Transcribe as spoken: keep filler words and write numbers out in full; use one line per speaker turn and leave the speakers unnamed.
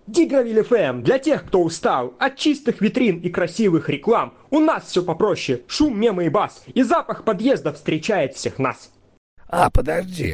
Дигровиль эф эм для тех, кто устал от чистых витрин и красивых реклам. У нас все попроще. Шум, мемы и бас. И запах подъезда встречает всех нас.
А, подожди.